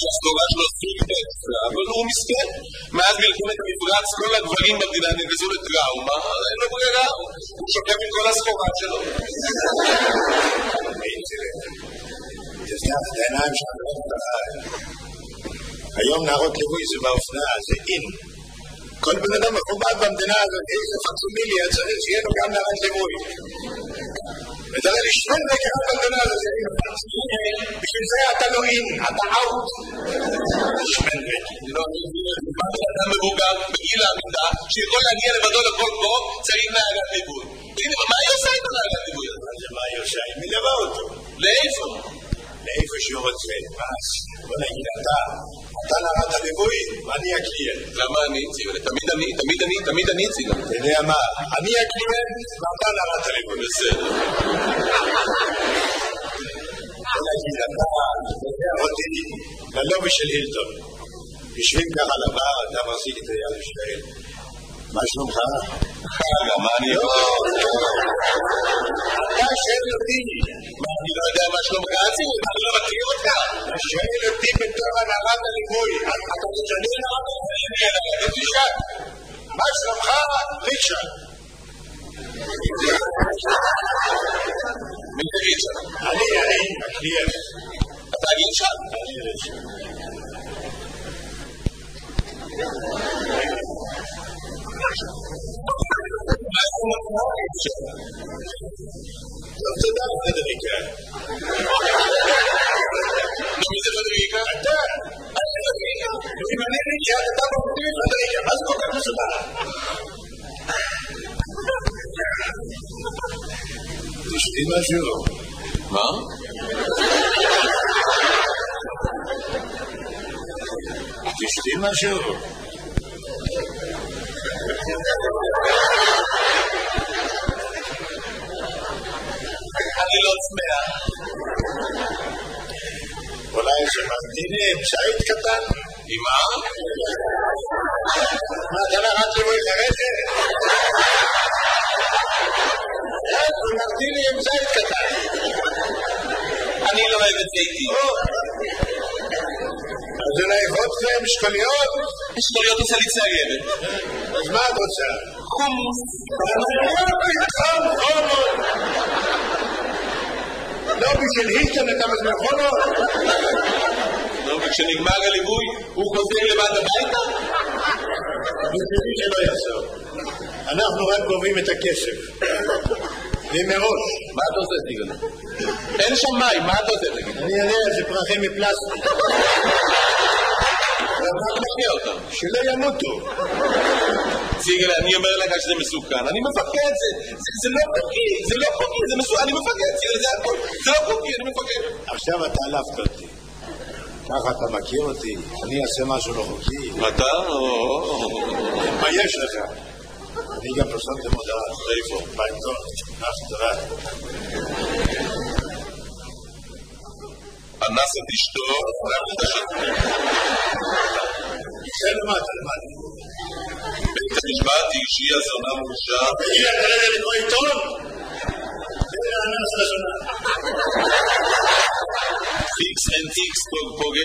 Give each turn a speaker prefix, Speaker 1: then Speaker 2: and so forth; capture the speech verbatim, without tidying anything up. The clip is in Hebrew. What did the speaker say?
Speaker 1: שהסגורה שלו סוג אבל הוא מסכן. מאז מלחמת המפרץ כל הגברים במדינה נגזו לטראומה, אין לו ברירה, הוא שוקף עם כל הסחורה שלו.
Speaker 2: תפתח את העיניים שלך, היום נערות ליווי זה באופנה, זה אין. כל בן אדם מכובד במדינה הזאת, איזה פקסימיליה צריך שיהיה לו גם נערת ליווי. ותראה לי שני דקה במדינה הזאת, בשביל זה אתה לא אין, אתה אאוט. שמן דקה.
Speaker 1: לא, אתה מבוגר בגיל העמידה, שיכול להגיע לבדו לכל קרוב, צריך נערת ליווי. תגידי, מה היא עושה עם נערת ליווי?
Speaker 2: מה היא עושה? היא מלווה אותו.
Speaker 1: לאיפה?
Speaker 2: לאיפה שהוא רוצה. אז בוא נגיד, אתה, אתה נערת הליווי, ואני הקליינט.
Speaker 1: למה אני אציא? תמיד אני, תמיד אני, תמיד אני אציא.
Speaker 2: אתה יודע מה? אני הקליינט, ואתה נערת הליווי.
Speaker 1: בסדר.
Speaker 2: בוא נגיד, אתה יודע אותי ללובי של הילטון. יושבים ככה לבר, אתה מחזיק את היד ושואל. מה שלומך?
Speaker 1: חגה, מה אני יכול?
Speaker 2: אתה שואל אותי.
Speaker 1: אני לא יודע מה שלומך הציבור, אני לא מכיר אותך.
Speaker 2: אתה שואל אותי בתור הנערת הליווי. אתה תשאלי נערת הליווי. תשאל. מה שלומך? ריצ'רד.
Speaker 1: מי זה ריצ'רד?
Speaker 2: אני, אני, הקליינט.
Speaker 1: אתה ריצ'רד?
Speaker 2: אני ריצ'רד.
Speaker 1: מה זה נקרא ריצ'רד?
Speaker 2: טוב, תודה, פדריקה.
Speaker 1: מי זה פדריקה?
Speaker 2: אתה. אני פדריקה. אם אני ריצ'רד, אתה מפתיע פדריקה. מה זה כל כך מסובך? תשתי משהו.
Speaker 1: מה?
Speaker 2: תשתי משהו.
Speaker 1: אני לא צמאה.
Speaker 2: אולי שמרתיני עם שעית קטן?
Speaker 1: עם מה?
Speaker 2: מה, אתה נערת ליווי חרשת? שמרתיני עם שעית קטן.
Speaker 1: אני לא אוהב את זיתי.
Speaker 2: אז אולי חודך עם שקוליות?
Speaker 1: שקוליות עושה לי ציירת.
Speaker 2: אז מה את רוצה?
Speaker 1: חומוס.
Speaker 2: חום, חומות. לא בשביל הילטון אתה מזמן חומות?
Speaker 1: לא, וכשנגמר הליווי הוא חוזר לבד הביתה?
Speaker 2: בשבילי שלא יעשור. אנחנו רק גובים את הכסף. ומראש.
Speaker 1: מה אתה עושה, תיגנה? אין שם מים, מה אתה עושה, תגיד?
Speaker 2: אני יודע, זה פרחים מפלסטיק.
Speaker 1: אתה משקיע אותם.
Speaker 2: שלא ימותו.
Speaker 1: סיגלה, אני אומר לך שזה מסוכן. אני מפחד, זה לא חוקי, זה לא חוקי, זה מסוכן, אני מפחד, סיגלה, זה הכל. זה לא חוקי, אני מפחד.
Speaker 2: עכשיו אתה עלפת אותי. ככה אתה מכיר אותי. אני אעשה משהו לא חוקי.
Speaker 1: אתה?
Speaker 2: מה יש לך? אני גם פרסמתי מודעה.
Speaker 1: איפה?
Speaker 2: בעיתון. נפת תודה.
Speaker 1: אנס את אשתו, אף את השתו.
Speaker 2: זה למד, למד.
Speaker 1: בית המשפט שהיא הזונה מורשה.
Speaker 2: הגיע כרגע לקרוא עיתון? זה אנס לשונה.
Speaker 1: פיקס אין פיקס פוגע.